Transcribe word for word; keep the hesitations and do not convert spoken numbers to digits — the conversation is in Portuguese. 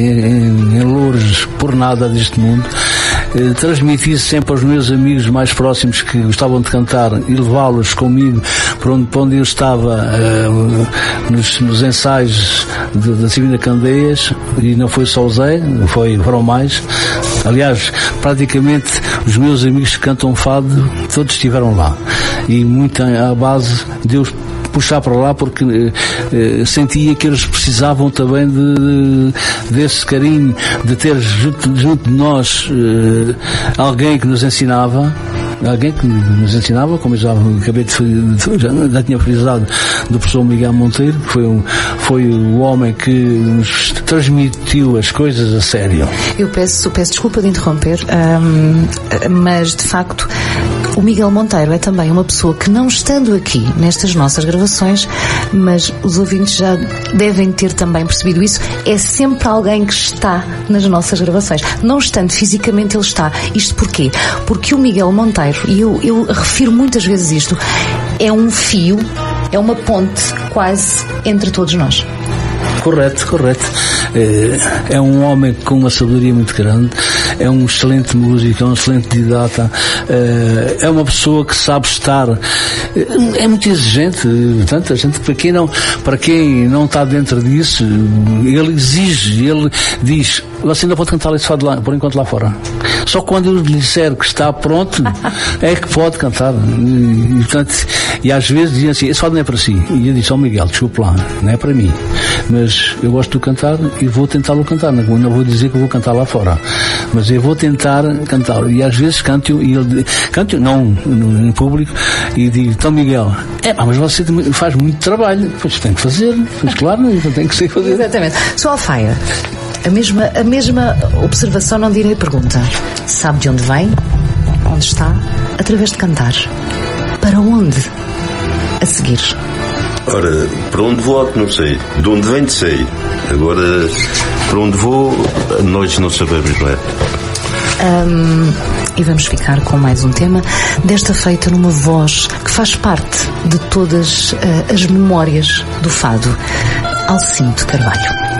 em, em louros por nada deste mundo. Eh, transmiti sempre aos meus amigos mais próximos que gostavam de cantar e levá-los comigo para onde, para onde eu estava eh, nos, nos ensaios da Divina Candeias, e não foi só o Zé, foi, foram mais. Aliás, praticamente os meus amigos que cantam fado todos estiveram lá, e muito à base de eu puxar para lá, porque eh, sentia que eles precisavam também de, de, desse carinho, de ter junto, junto de nós eh, alguém que nos ensinava, alguém que nos ensinava, como eu já acabei de, já, já tinha frisado, do professor Miguel Monteiro, que foi, um, foi o homem que nos transmitiu as coisas a sério. Eu peço, peço desculpa de interromper, hum, mas de facto o Miguel Monteiro é também uma pessoa que, não estando aqui nestas nossas gravações, mas os ouvintes já devem ter também percebido isso, é sempre alguém que está nas nossas gravações. Não estando fisicamente, ele está. Isto porquê? Porque o Miguel Monteiro, e eu, eu refiro muitas vezes isto, é um fio, é uma ponte quase entre todos nós. Correto, correto. É um homem com uma sabedoria muito grande, é um excelente músico, é um excelente didata, é uma pessoa que sabe estar, é muito exigente, portanto, a gente, para quem não, para quem não está dentro disso, ele exige, ele diz: você ainda pode cantar esse fado lá, por enquanto lá fora. Só quando eu lhe disser que está pronto é que pode cantar. E, portanto, e às vezes dizem assim: esse fado não é para si. E eu disse: ó, Miguel, desculpe lá, não é para mim, mas eu gosto de cantar e vou tentá-lo cantar. Não, não vou dizer que eu vou cantar lá fora, mas eu vou tentar cantar. E às vezes canto, e ele canto, não no, em público, e digo: então, Miguel, é, mas você faz muito trabalho. Pois tem que fazer, pois claro, tem que ser fazer. Exatamente. Sua Alfaia, a mesma, a mesma observação, não direi pergunta. Sabe de onde vem? Onde está? Através de cantar. Para onde? A seguir. Ora, para onde vou, não sei. De onde venho, sei. Agora, para onde vou, nós não sabemos, não é? Um, e vamos ficar com mais um tema, desta feita numa voz que faz parte de todas uh, as memórias do fado. Alcindo Carvalho.